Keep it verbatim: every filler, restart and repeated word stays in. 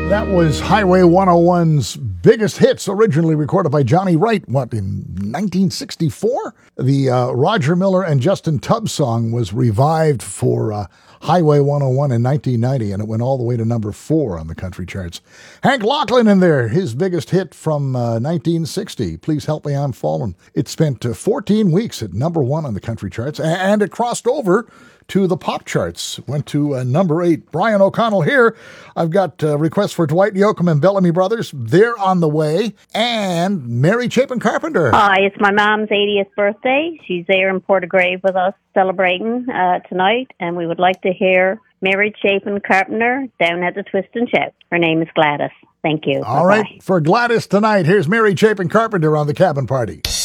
That was Highway one oh one's biggest hits, originally recorded by Johnny Wright, what, in nineteen sixty-four? The uh, Roger Miller and Justin Tubbs song was revived for uh, Highway one oh one in nineteen ninety, and it went all the way to number four on the country charts. Hank Locklin in there, his biggest hit from uh, nineteen sixty, Please Help Me I'm Fallen. It spent uh, fourteen weeks at number one on the country charts, and it crossed over to the pop charts, went to uh, number eight. Brian O'Connell here. I've got uh, requests for Dwight Yoakam and Bellamy Brothers. They're on the way. And Mary Chapin Carpenter. Hi, it's my mom's eightieth birthday. She's there in Portagrave with us celebrating uh, tonight, and we would like to hear Mary Chapin Carpenter down at the Twist and Shout. Her name is Gladys. Thank you. All Bye-bye. right, for Gladys tonight, here's Mary Chapin Carpenter on the Cabin Party.